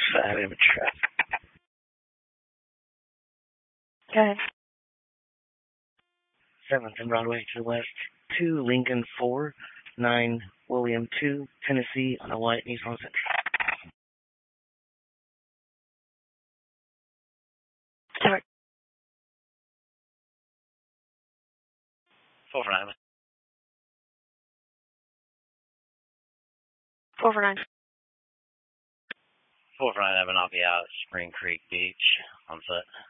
Fat in traffic. Okay. 7th and Broadway to the west. 2 Lincoln 4, 9 William 2, Tennessee on a white Nissan Sentra. Start. 449. 449. 449, I'll be out at Spring Creek Beach on foot.